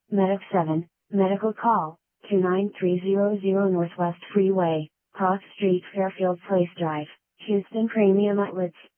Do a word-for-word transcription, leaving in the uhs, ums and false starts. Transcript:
Medic seven, Medical Call, two nine three zero zero Northwest Freeway, Cross Street Fairfield Place Drive, Houston Premium Outlets.